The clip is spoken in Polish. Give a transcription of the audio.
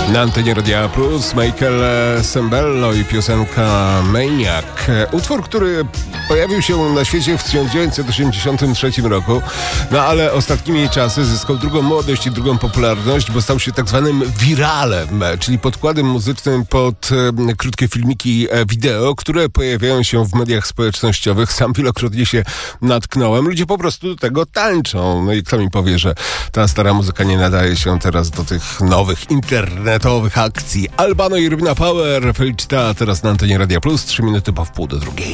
Na antenie Radia Plus Michael Sembello i piosenka Maniac. Utwór, który pojawił się na świecie w 1983 roku, no ale ostatnimi czasy zyskał drugą młodość i drugą popularność, bo stał się tak zwanym wiralem, czyli podkładem muzycznym pod krótkie filmiki wideo, które pojawiają się w mediach społecznościowych. Sam wielokrotnie się natknąłem. Ludzie po prostu do tego tańczą. No i kto mi powie, że ta stara muzyka nie nadaje się teraz do tych nowych internetowych akcji. Albano i Rybina Power, Felicita, teraz na antenie Radia Plus, 3 minuty po 1:30.